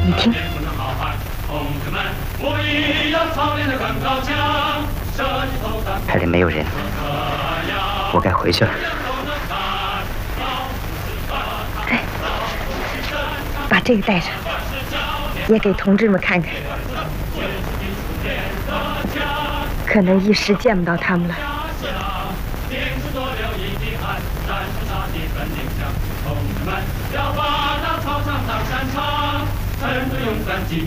你听。 海里没有人，我该回去了。 哎，把这个带上，也给同志们看看。可能一时见不到他们了。同志们，要把那操场当战场，趁着勇敢进